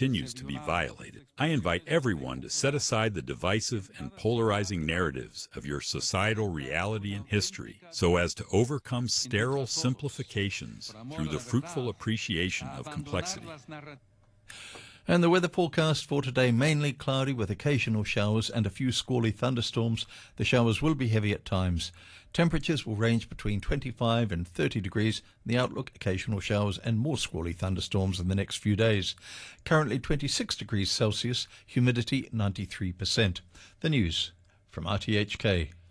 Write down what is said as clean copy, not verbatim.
continues to be violated. I invite everyone to set aside the divisive and polarizing narratives of your societal reality and history so as to overcome sterile simplifications through the fruitful appreciation of complexity. And the weather forecast for today, mainly cloudy with occasional showers and a few squally thunderstorms. The showers will be heavy at times. Temperatures will range between 25 and 30 degrees. The outlook, occasional showers and more squally thunderstorms in the next few days. Currently 26 degrees Celsius, humidity 93%. The news from RTHK.